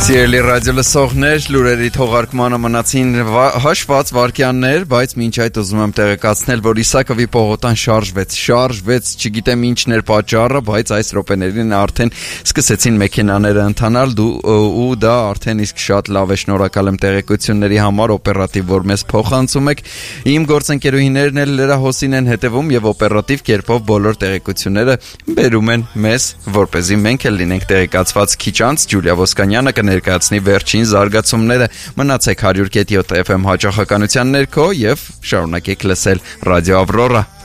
Սիրելի ռադիո լսողներ, լուրերի թողարկմանը մնացին հաշված վայրկյաններ, բայց մինչ այդ ուզում եմ տեղեկացնել, որ Իսակովի պողոտան շարժվեց, չգիտեմ ինչն էր պատճառը, բայց այս րոպեներին արդեն սկսեցին մեքենաները ընթանալ ու դա արդեն իսկ շատ լավ է, շնորհակալ եմ տեղեկությունների համար, օպերատիվ որ մեզ փոխանցում եք։ Իմ գործընկերուհիներն էլ լրահոսին են հետևում եւ օպերատիվ կերպով բոլոր տեղեկությունները բերում են մեզ, որպեսզի մենք էլ լինենք տեղեկացված։ Քիչ անց Ջուլիա Ոսկանյանը ներկայացնի վերջին զարգացումները։ Մնացեք 100.7 FM հաճախականության ներքո եւ շարունակեք լսել Ռադիո Ավրորա։